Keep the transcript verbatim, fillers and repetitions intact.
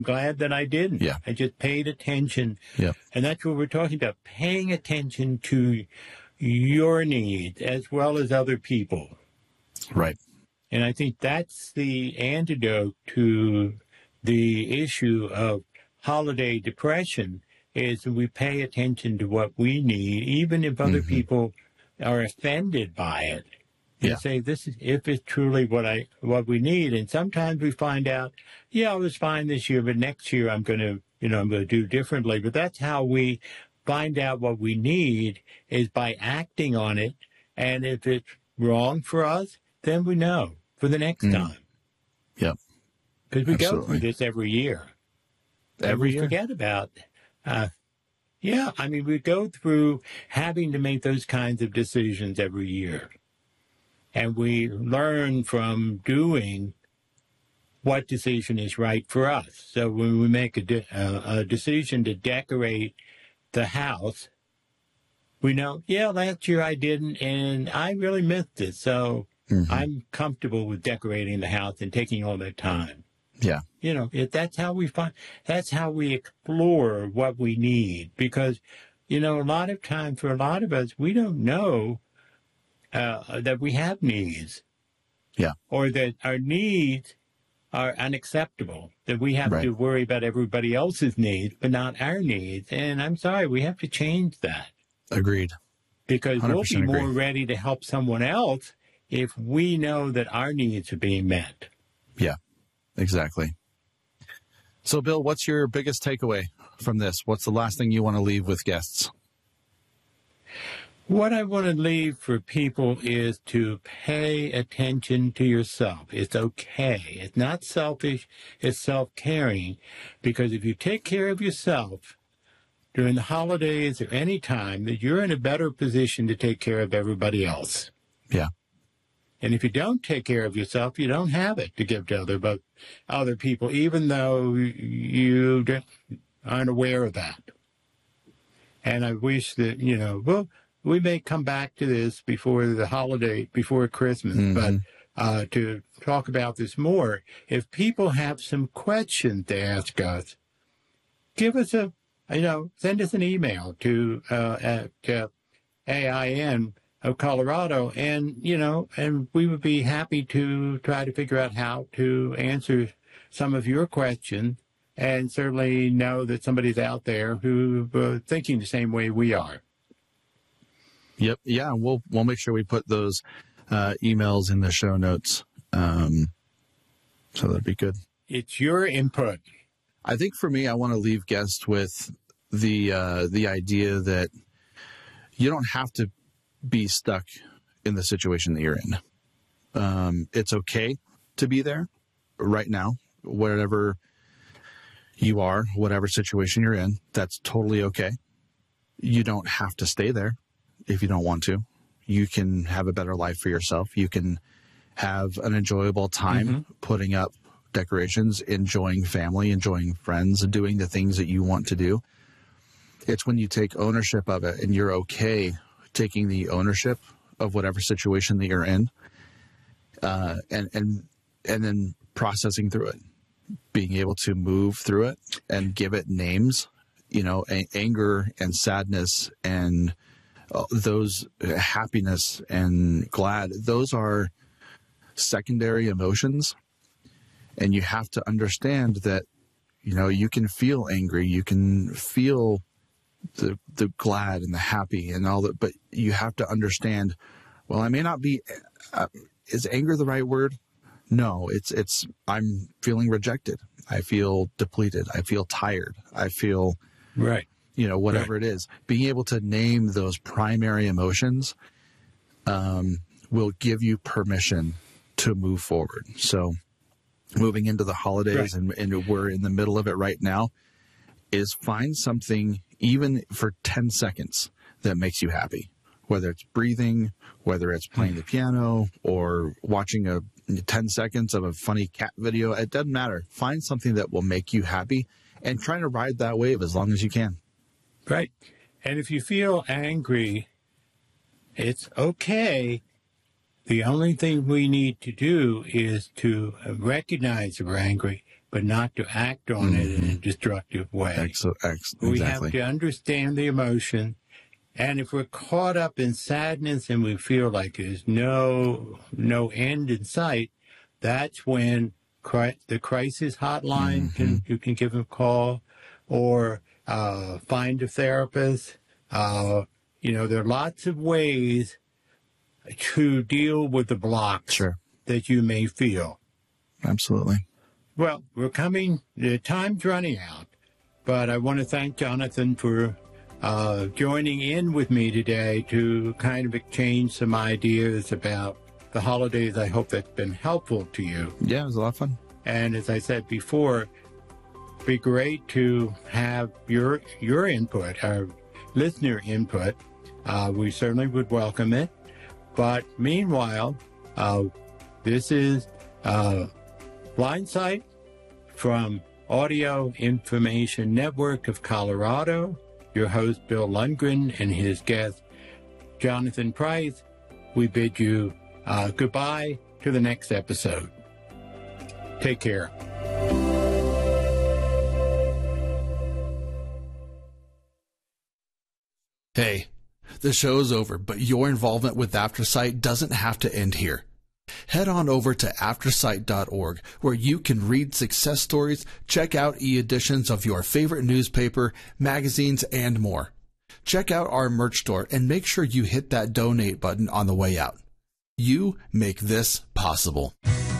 glad that I didn't. Yeah. I just paid attention. Yeah. And that's what we're talking about, paying attention to your needs as well as other people. Right. And I think that's the antidote to the issue of holiday depression, is that we pay attention to what we need, even if other mm-hmm. people are offended by it. And yeah. say, this is, if it's truly what I, what we need. And sometimes we find out, yeah, I was fine this year, but next year I'm going to, you know, I'm going to do differently. But that's how we find out what we need, is by acting on it. And if it's wrong for us, then we know for the next mm. time. Yep. Because we Absolutely. go through this every year. Every and we year. forget about, uh, yeah, I mean, we go through having to make those kinds of decisions every year. And we learn from doing what decision is right for us. So when we make a, de- uh, a decision to decorate the house, we know, yeah, last year I didn't, and I really missed it. So mm-hmm. I'm comfortable with decorating the house and taking all that time. Yeah. You know, if that's how we find, that's how we explore what we need. Because, you know, a lot of times for a lot of us, we don't know Uh, that we have needs. Yeah. Or that our needs are unacceptable, that we have right. to worry about everybody else's needs, but not our needs. And I'm sorry, we have to change that. Agreed. Because we'll be agree. more ready to help someone else if we know that our needs are being met. Yeah, exactly. So, Bill, what's your biggest takeaway from this? What's the last thing you want to leave with guests? What I want to leave for people is to pay attention to yourself. It's okay. It's not selfish. It's self-caring. Because if you take care of yourself during the holidays or any time, that you're in a better position to take care of everybody else. Yeah. And if you don't take care of yourself, you don't have it to give to other, but other people, even though you aren't aware of that. And I wish that, you know, well, we may come back to this before the holiday, before Christmas, mm-hmm. but uh, to talk about this more, if people have some questions to ask us, give us a, you know, send us an email to uh, at uh, A I N of Colorado, and, you know, and we would be happy to try to figure out how to answer some of your questions, and certainly know that somebody's out there who uh, thinking the same way we are. Yep. Yeah. We'll, we'll make sure we put those, uh, emails in the show notes. Um, so that'd be good. It's your input. I think for me, I want to leave guests with the, uh, the idea that you don't have to be stuck in the situation that you're in. Um, it's okay to be there right now, wherever you are, whatever situation you're in, that's totally okay. You don't have to stay there. If you don't want to, you can have a better life for yourself. You can have an enjoyable time mm-hmm. putting up decorations, enjoying family, enjoying friends, and doing the things that you want to do. It's when you take ownership of it and you're okay taking the ownership of whatever situation that you're in, uh, and, and, and then processing through it, being able to move through it and give it names, you know, a- anger and sadness and Uh, those uh, happiness and glad, those are secondary emotions. And you have to understand that, you know, you can feel angry, you can feel the, the glad and the happy and all that, but you have to understand, well, I may not be, uh, is anger the right word? No, it's, it's, I'm feeling rejected. I feel depleted. I feel tired. I feel, right. You know, whatever right. it is, being able to name those primary emotions um, will give you permission to move forward. So moving into the holidays, right. and, and we're in the middle of it right now, is find something, even for ten seconds, that makes you happy. Whether it's breathing, whether it's playing the piano, or watching a ten seconds of a funny cat video, it doesn't matter. Find something that will make you happy and try to ride that wave as long as you can. Right. And if you feel angry, it's okay. The only thing we need to do is to recognize that we're angry, but not to act on it in a destructive way. Ex- ex- We exactly. have to understand the emotion. And if we're caught up in sadness and we feel like there's no no end in sight, that's when cri- the crisis hotline, Mm-hmm. can you can give them a call, or uh, find a therapist. Uh, you know, there are lots of ways to deal with the blocks Sure. that you may feel. Absolutely. Well, we're coming, the time's running out, but I want to thank Jonathan for uh, joining in with me today to kind of exchange some ideas about the holidays. I hope that's been helpful to you. Yeah, it was a lot of fun. And as I said before, it'd be great to have your your input, our listener input. Uh, we certainly would welcome it. But meanwhile, uh, this is uh, Blindsight from Audio Information Network of Colorado. Your host, Bill Lundgren, and his guest, Jonathan Price. We bid you uh, goodbye to the next episode. Take care. Hey, the show's over, but your involvement with AfterSight doesn't have to end here. Head on over to aftersight dot org, where you can read success stories, check out e-editions of your favorite newspaper, magazines, and more. Check out our merch store and make sure you hit that donate button on the way out. You make this possible.